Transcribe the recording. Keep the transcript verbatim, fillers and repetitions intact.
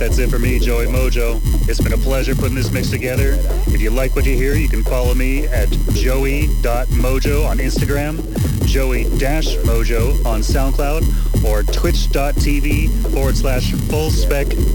That's it for me, Joey Mojo. It's been a pleasure putting this mix together. If you like what you hear, you can follow me at joey dot mojo on Instagram, joey-mojo on SoundCloud, or twitch dot tv forward slash full spec